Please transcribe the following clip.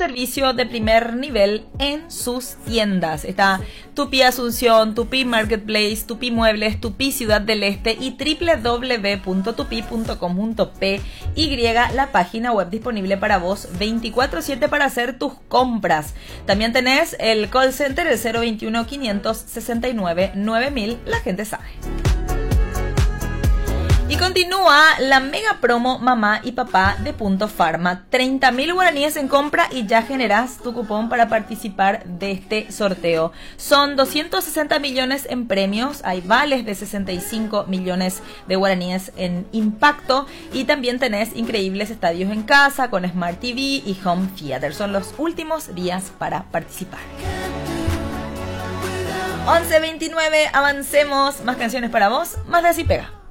servicio de primer nivel en sus tiendas. Está Tupi Asunción, Tupi Marketplace, Tupi Muebles, Tupi Ciudad del Este y www.tupi.com.py, la página web disponible para vos 24/7 para hacer tus compras. También tenés el call center, el 021 569 9000, la gente sabe. Y continúa la mega promo mamá y papá de Punto Pharma. 30.000 guaraníes en compra y ya generás tu cupón para participar de este sorteo. Son 260 millones en premios, hay vales de 65 millones de guaraníes en impacto y también tenés increíbles estadios en casa con Smart TV y Home Theater. Son los últimos días para participar. 11:29, avancemos. Más canciones para vos, más de Así Pega.